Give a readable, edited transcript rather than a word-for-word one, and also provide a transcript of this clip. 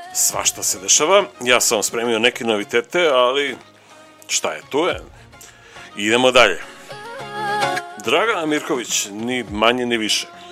Svašta se dešava, ja sam vam spremio neke novitete, ali šta je, tu je. Idemo dalje. Dragana Mirković, ni manje ni više.